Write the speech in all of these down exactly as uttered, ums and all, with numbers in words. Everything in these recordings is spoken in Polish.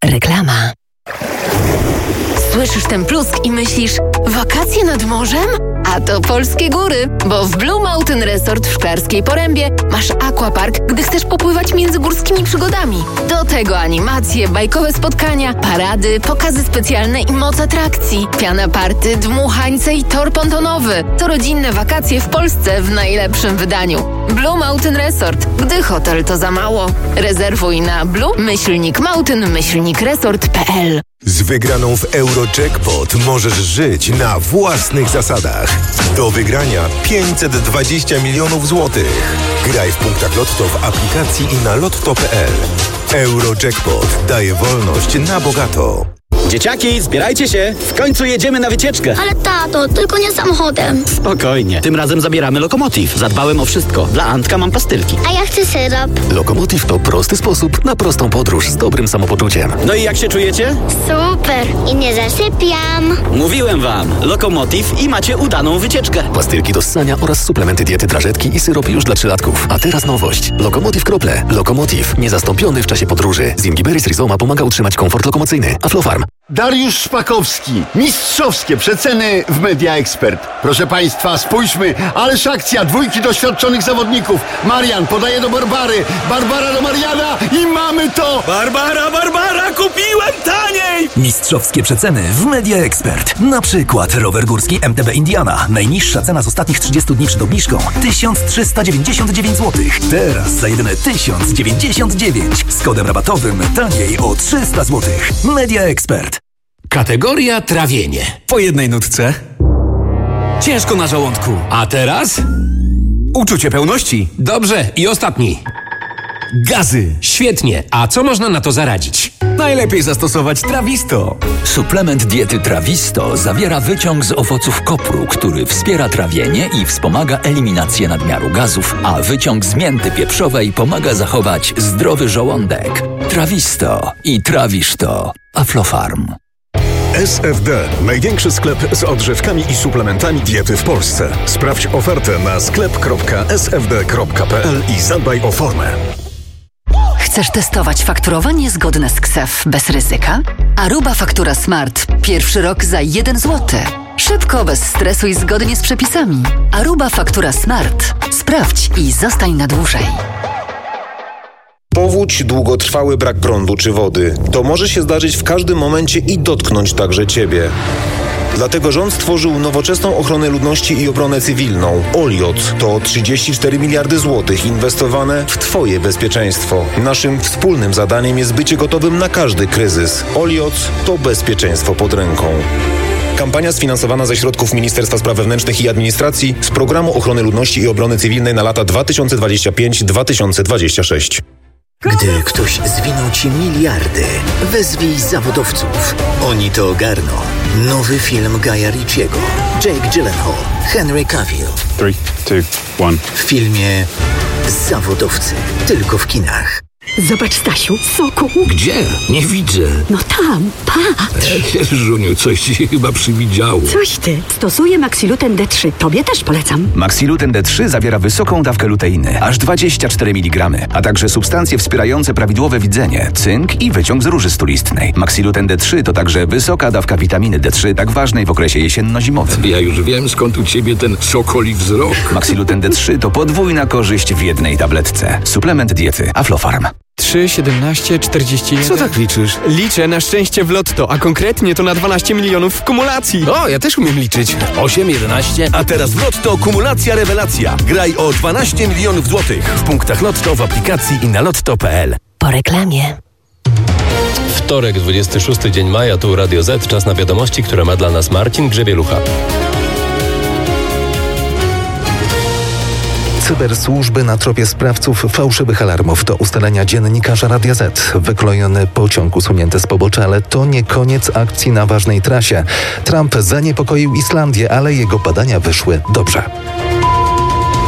Reklama. Słyszysz ten plusk i myślisz, wakacje nad morzem? A to polskie góry, bo w Blue Mountain Resort w Szklarskiej Porębie masz aquapark, gdy chcesz popływać między górskimi przygodami. Do tego animacje, bajkowe spotkania, parady, pokazy specjalne i moc atrakcji, piana party, dmuchańce i tor pontonowy. To rodzinne wakacje w Polsce w najlepszym wydaniu. Blue Mountain Resort, gdy hotel to za mało. Rezerwuj na blue myślnik mountain myślnik resort kropka p l. Z wygraną w Eurojackpot możesz żyć na własnych zasadach. Do wygrania pięćset dwadzieścia milionów złotych. Graj w punktach Lotto w aplikacji i na lotto kropka p l. Eurojackpot daje wolność na bogato. Dzieciaki, zbierajcie się! W końcu jedziemy na wycieczkę! Ale tato, tylko nie samochodem. Spokojnie, tym razem zabieramy Lokomotiv. Zadbałem o wszystko. Dla Antka mam pastylki. A ja chcę syrop. Lokomotiv to prosty sposób na prostą podróż z dobrym samopoczuciem. No i jak się czujecie? Super! I nie zasypiam. Mówiłem wam, Lokomotiv i macie udaną wycieczkę. Pastylki do ssania oraz suplementy diety, drażetki i syrop już dla trzylatków. A teraz nowość. Lokomotiv krople. Lokomotiv. Niezastąpiony w czasie podróży. Zingiberis rhizoma pomaga utrzymać komfort lokomocyjny. Aflofarm. Dariusz Szpakowski. Mistrzowskie przeceny w Media Expert. Proszę Państwa, spójrzmy, ależ akcja dwójki doświadczonych zawodników. Marian podaje do Barbary, Barbara do Mariana i mamy to! Barbara, Barbara, kupiłem taniej! Mistrzowskie przeceny w Media Expert. Na przykład rower górski M T B Indiana. Najniższa cena z ostatnich trzydziestu dni przed obniżką tysiąc trzysta dziewięćdziesiąt dziewięć złotych. Teraz za jedyne tysiąc dziewięćdziesiąt dziewięć. Z kodem rabatowym taniej o trzysta złotych. Media Expert. Kategoria trawienie. Po jednej nutce. Ciężko na żołądku. A teraz? Uczucie pełności. Dobrze, i ostatni. Gazy. Świetnie. A co można na to zaradzić? Najlepiej zastosować Trawisto. Suplement diety Trawisto zawiera wyciąg z owoców kopru, który wspiera trawienie i wspomaga eliminację nadmiaru gazów, a wyciąg z mięty pieprzowej pomaga zachować zdrowy żołądek. Trawisto i trawisz to. Aflofarm. S F D. Największy sklep z odżywkami i suplementami diety w Polsce. Sprawdź ofertę na sklep kropka s f d kropka p l i zadbaj o formę. Chcesz testować fakturowanie zgodne z K S E F bez ryzyka? Aruba Faktura Smart. Pierwszy rok za jeden złoty. Szybko, bez stresu i zgodnie z przepisami. Aruba Faktura Smart. Sprawdź i zostań na dłużej. Powódź, długotrwały brak prądu czy wody. To może się zdarzyć w każdym momencie i dotknąć także Ciebie. Dlatego rząd stworzył nowoczesną ochronę ludności i obronę cywilną. Oliot to trzydzieści cztery miliardy złotych inwestowane w Twoje bezpieczeństwo. Naszym wspólnym zadaniem jest bycie gotowym na każdy kryzys. Oliot to bezpieczeństwo pod ręką. Kampania sfinansowana ze środków Ministerstwa Spraw Wewnętrznych i Administracji z Programu Ochrony Ludności i Obrony Cywilnej na lata dwa tysiące dwudziesty piąty do dwa tysiące dwudziestego szóstego. Gdy ktoś zwinął Ci miliardy, wezwij zawodowców. Oni to ogarną. Nowy film Guya Ritchiego. Jake Gyllenhaal, Henry Cavill. trzy, dwa, jeden. W filmie Zawodowcy. Tylko w kinach. Zobacz, Stasiu, soku. Gdzie? Nie widzę. No tam, patrz. Żuniu, coś ci się chyba przywidziało. Coś ty. Stosuję Maxiluten D trzy. Tobie też polecam. Maxiluten D trzy zawiera wysoką dawkę luteiny, aż dwadzieścia cztery miligramy, a także substancje wspierające prawidłowe widzenie, cynk i wyciąg z róży stulistnej. Maxiluten D trzy to także wysoka dawka witaminy D trzy, tak ważnej w okresie jesienno-zimowym. Ja już wiem, skąd u ciebie ten sokoli wzrok. Maxiluten D trzy to podwójna korzyść w jednej tabletce. Suplement diety Aflofarm. trzy, siedemnaście, czterdzieści jeden. Co tak liczysz? Liczę na szczęście w lotto, a konkretnie to na dwanaście milionów w kumulacji. O, ja też umiem liczyć. osiem, jedenaście. A teraz w Lotto kumulacja rewelacja. Graj o dwanaście milionów złotych w punktach Lotto, w aplikacji i na lotto kropka p l. Po reklamie. Wtorek, dwudziesty szósty dzień maja, tu Radio Z. Czas na wiadomości, które ma dla nas Marcin Grzebielucha. Cybersłużby na tropie sprawców fałszywych alarmów to ustalenia dziennikarza Radia Z. Wyklojony pociąg usunięty z pobocza, ale to nie koniec akcji na ważnej trasie. Trump zaniepokoił Islandię, ale jego badania wyszły dobrze.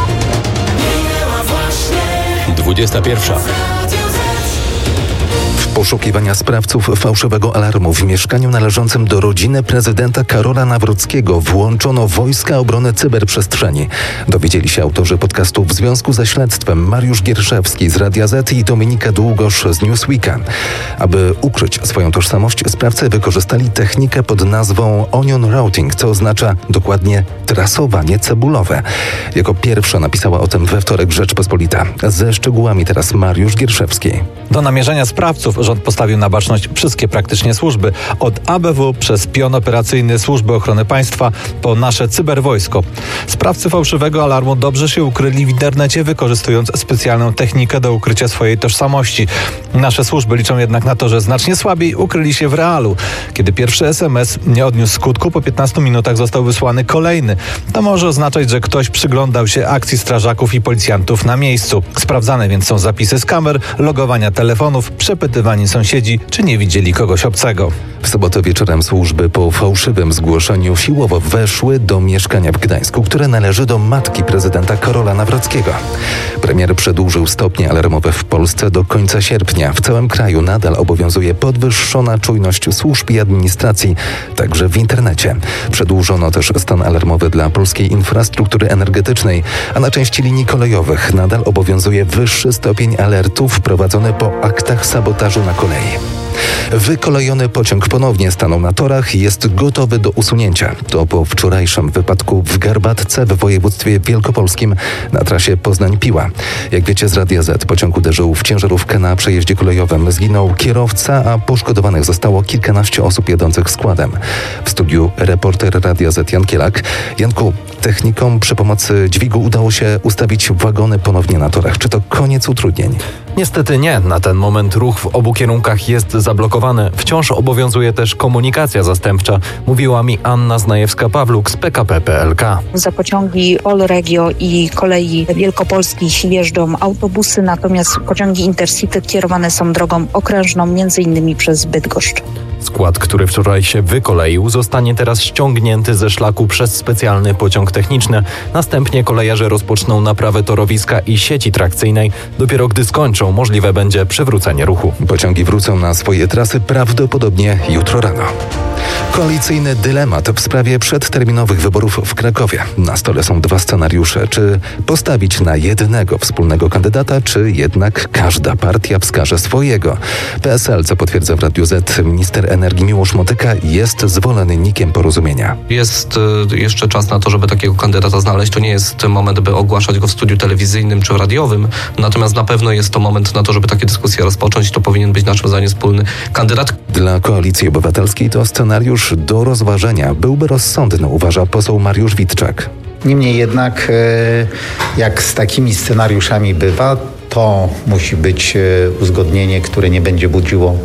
dwudziesta pierwsza. Poszukiwania sprawców fałszywego alarmu w mieszkaniu należącym do rodziny prezydenta Karola Nawrockiego włączono Wojska Obrony Cyberprzestrzeni. Dowiedzieli się autorzy podcastu w związku ze śledztwem Mariusz Gierszewski z Radia Z i Dominika Długosz z Newsweeka. Aby ukryć swoją tożsamość, sprawcy wykorzystali technikę pod nazwą onion routing, co oznacza dokładnie trasowanie cebulowe. Jako pierwsza napisała o tym we wtorek Rzeczpospolita. Ze szczegółami teraz Mariusz Gierszewski. Do namierzenia sprawców rząd postawił na baczność wszystkie praktycznie służby. Od A B W przez pion operacyjny Służby Ochrony Państwa po nasze cyberwojsko. Sprawcy fałszywego alarmu dobrze się ukryli w internecie, wykorzystując specjalną technikę do ukrycia swojej tożsamości. Nasze służby liczą jednak na to, że znacznie słabiej ukryli się w realu. Kiedy pierwszy S M S nie odniósł skutku, po piętnastu minutach został wysłany kolejny. To może oznaczać, że ktoś przyglądał się akcji strażaków i policjantów na miejscu. Sprawdzane więc są zapisy z kamer, logowania telefonów, przepytywani sąsiedzi, czy nie widzieli kogoś obcego. W sobotę wieczorem służby po fałszywym zgłoszeniu siłowo weszły do mieszkania w Gdańsku, które należy do matki prezydenta Karola Nawrockiego. Premier przedłużył stopnie alarmowe w Polsce do końca sierpnia. W całym kraju nadal obowiązuje podwyższona czujność służb i administracji, także w internecie. Przedłużono też stan alarmowy dla polskiej infrastruktury energetycznej, a na części linii kolejowych nadal obowiązuje wyższy stopień alertu wprowadzony po aktach sabotażu na kolei. Wykolejony pociąg ponownie stanął na torach i jest gotowy do usunięcia. To po wczorajszym wypadku w Garbatce w województwie wielkopolskim na trasie Poznań-Piła. Jak wiecie z Radia Z, pociąg uderzył w ciężarówkę na przejeździe kolejowym. Zginął kierowca, a poszkodowanych zostało kilkanaście osób jadących składem. W studiu reporter Radia Z Jan Kielak. Janku, technikom przy pomocy dźwigu udało się ustawić wagony ponownie na torach. Czy to koniec utrudnień? Niestety nie. Na ten moment ruch w obu kierunkach jest zablokowany. Wciąż obowiązuje też komunikacja zastępcza, mówiła mi Anna Znajewska-Pawluk z P K P kropka P L K. Za pociągi Polregio i kolei wielkopolskich jeżdżą autobusy, natomiast pociągi Intercity kierowane są drogą okrężną, między innymi przez Bydgoszcz. Skład, który wczoraj się wykoleił, zostanie teraz ściągnięty ze szlaku przez specjalny pociąg techniczny. Następnie kolejarze rozpoczną naprawę torowiska i sieci trakcyjnej. Dopiero gdy skończą, możliwe będzie przywrócenie ruchu. Pociągi wrócą na swoje trasy prawdopodobnie jutro rano. Koalicyjny dylemat w sprawie przedterminowych wyborów w Krakowie. Na stole są dwa scenariusze. Czy postawić na jednego wspólnego kandydata, czy jednak każda partia wskaże swojego? P S L, co potwierdza w Radiu Z minister energii Miłosz Motyka, jest zwolennikiem porozumienia. Jest y, jeszcze czas na to, żeby takiego kandydata znaleźć. To nie jest moment, by ogłaszać go w studiu telewizyjnym czy radiowym. Natomiast na pewno jest to moment na to, żeby takie dyskusje rozpocząć. To powinien być naszym zdaniem wspólny kandydat. Dla Koalicji Obywatelskiej to scenariusz do rozważenia. Byłby rozsądny, uważa poseł Mariusz Witczak. Niemniej jednak, jak z takimi scenariuszami bywa, to musi być uzgodnienie, które nie będzie budziło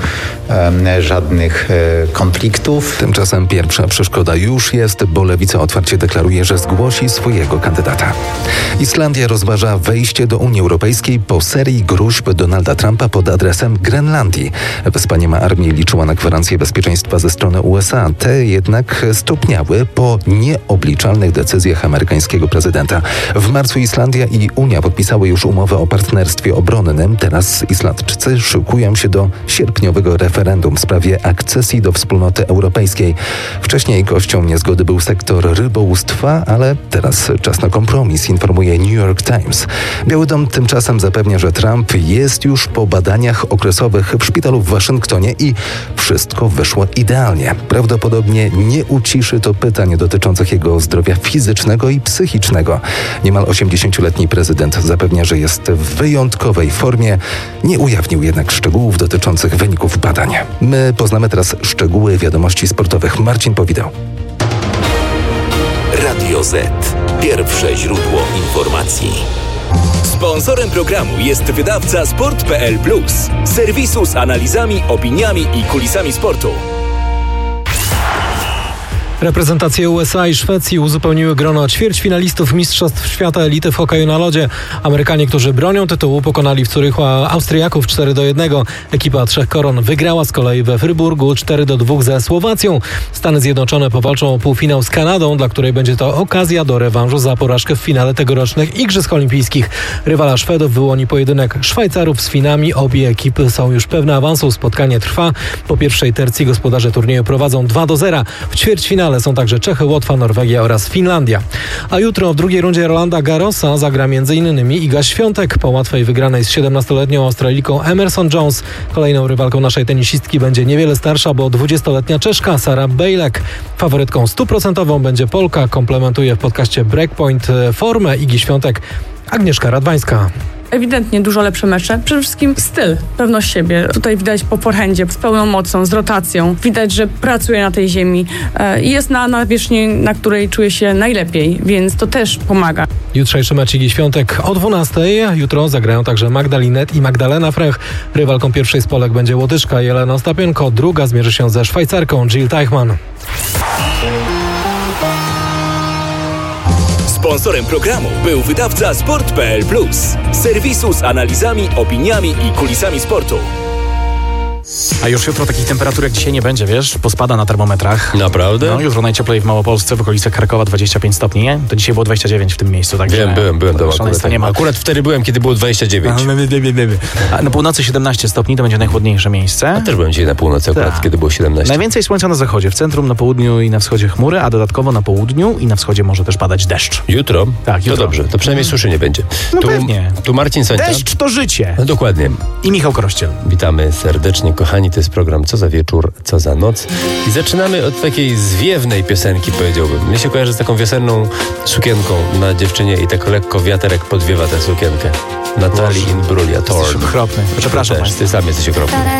żadnych konfliktów. Tymczasem pierwsza przeszkoda już jest, bo Lewica otwarcie deklaruje, że zgłosi swojego kandydata. Islandia rozważa wejście do Unii Europejskiej po serii gruźb Donalda Trumpa pod adresem Grenlandii. Wyspa nie ma armii i liczyła na gwarancję bezpieczeństwa ze strony U S A. Te jednak stopniały po nieobliczalnych decyzjach amerykańskiego prezydenta. W marcu Islandia i Unia podpisały już umowę o partnerstwie obronnym. Teraz Islandczycy szykują się do sierpniowego referendum w sprawie akcesji do wspólnoty europejskiej. Wcześniej gością niezgody był sektor rybołówstwa, ale teraz czas na kompromis, informuje New York Times. Biały Dom tymczasem zapewnia, że Trump jest już po badaniach okresowych w szpitalu w Waszyngtonie i wszystko wyszło idealnie. Prawdopodobnie nie uciszy to pytań dotyczących jego zdrowia fizycznego i psychicznego. Niemal osiemdziesięcioletni prezydent zapewnia, że jest w wyjątkowej formie. Nie ujawnił jednak szczegółów dotyczących wyników badań. My poznamy teraz szczegóły wiadomości sportowych. Marcin Powidał. Radio Z. Pierwsze źródło informacji. Sponsorem programu jest wydawca sport kropka p l plus, serwisu z analizami, opiniami i kulisami sportu. Reprezentacje U S A i Szwecji uzupełniły grono ćwierćfinalistów Mistrzostw Świata Elity w hokeju na lodzie. Amerykanie, którzy bronią tytułu, pokonali w Zurychu Austriaków cztery do jednego. Ekipa Trzech Koron wygrała z kolei we Fryburgu cztery do dwóch ze Słowacją. Stany Zjednoczone powalczą o półfinał z Kanadą, dla której będzie to okazja do rewanżu za porażkę w finale tegorocznych Igrzysk Olimpijskich. Rywala Szwedów wyłoni pojedynek Szwajcarów z Finami. Obie ekipy są już pewne awansu. Spotkanie trwa. Po pierwszej tercji gospodarze turnieju prowadzą dwa do zera. W ćwierćfinale są także Czechy, Łotwa, Norwegia oraz Finlandia. A jutro w drugiej rundzie Rolanda Garrosa zagra m.in. Iga Świątek. Po łatwej wygranej z siedemnastoletnią Australijką Emerson Jones. Kolejną rywalką naszej tenisistki będzie niewiele starsza, bo dwudziestoletnia Czeszka Sara Bejlek. Faworytką stuprocentową będzie Polka. Komplementuje w podcaście Breakpoint formę Igi Świątek Agnieszka Radwańska. Ewidentnie dużo lepsze mecze. Przede wszystkim styl, pewność siebie. Tutaj widać po forehandzie, z pełną mocą, z rotacją. Widać, że pracuje na tej ziemi i jest na nawierzchni, na której czuje się najlepiej, więc to też pomaga. Jutrzejszy mecz Igi Świątek o dwunastej. Jutro zagrają także Magdalinet i Magdalena Frech. Rywalką pierwszej z Polek będzie Łotyczka Jelena Ostapienko. Druga zmierzy się ze Szwajcarką Jill Teichmann. Sponsorem programu był wydawca Sport kropka p l plus, serwisu z analizami, opiniami i kulisami sportu. A już jutro takich temperatur jak dzisiaj nie będzie, wiesz? Pospada na termometrach. Naprawdę? No, jutro najcieplej w Małopolsce, w okolicach Krakowa dwadzieścia pięć stopni, nie? To dzisiaj było dwadzieścia dziewięć w tym miejscu, także... Wiem, byłem, byłem tam akurat. Nie ma. Akurat wtedy byłem, kiedy było dwadzieścia dziewięć. A na północy siedemnaście stopni, to będzie najchłodniejsze miejsce. A też byłem dzisiaj na północy akurat, tak. Kiedy było siedemnaście. Najwięcej słońca na zachodzie, w centrum, na południu i na wschodzie chmury, a dodatkowo na południu i na wschodzie może też padać deszcz. Jutro? Tak, jutro. To dobrze, to przynajmniej suszy nie będzie. No tu, pewnie. Tu Marcin Sońca. Deszcz to życie. No dokładnie. I Michał Krościel. Witamy serdecznie, kochani, to jest program Co za wieczór, co za noc. I zaczynamy od takiej zwiewnej piosenki, powiedziałbym. Mnie się kojarzy z taką wiosenną sukienką na dziewczynie i tak lekko wiaterek podwiewa tę sukienkę. Natalii Imbruglia Thorn. Jesteś okropny. Przepraszam. Ty, też, ty sam jesteś okropny.